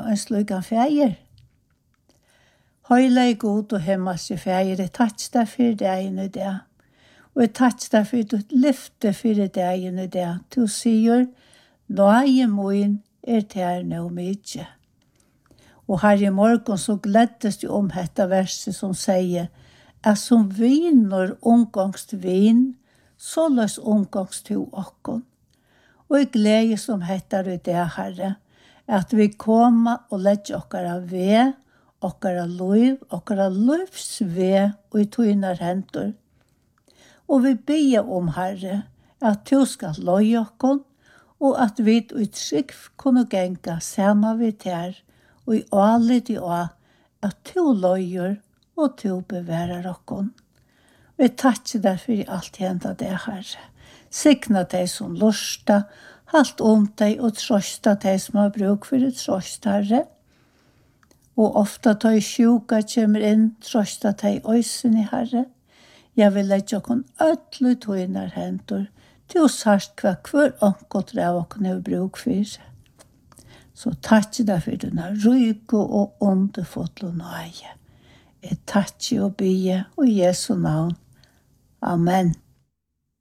en slugan feir. Høyla I god og hemmaske feir, jeg takk deg for dagen I det. Og jeg takk deg for ditt lyfte for dagen I det. Du sier, «Nøye min til nå mykje». Og her I morgen så gleddes du om dette verset som sier, at som viner omgångst vin, så løs omgångst til okkon. Og jeg gledes om dette I det, Herre, at vi kommer og legger okkara ved, okkara liv, okkara livs ved, og I tøyner hentor. Og vi ber om, Herre, at du skal løye okkon, og at vi I trygg kunne genga sammen vi ter, og I alit I å, at du løyer og du beværer okkon. Vi takker deg for alt henda det, Herre. Signa deg som lusta, halt om deg og trosta deg som har bruk for et trost, Herre. Og ofta tar sjuka kommer inn, trosta deg øysen I, Herre. Jeg vil legge okkon ødlu tøyner hentor, du sagt hver onkot av okkon har bruk for. Så takk deg for denne ryke og underfotle nøye. Jeg takker og byer og Jesu navn. Amen.